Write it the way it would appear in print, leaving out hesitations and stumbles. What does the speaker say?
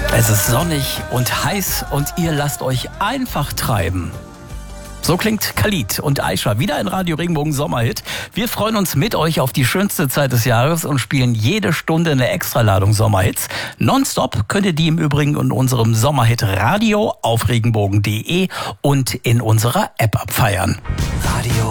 Es ist sonnig und heiß und ihr lasst euch einfach treiben. So klingt Khalid und Aisha wieder in Radio Regenbogen Sommerhit. Wir freuen uns mit euch auf die schönste Zeit des Jahres und spielen jede Stunde eine Extraladung Sommerhits. Nonstop könnt ihr die im Übrigen in unserem Sommerhit Radio auf regenbogen.de und in unserer App abfeiern. Radio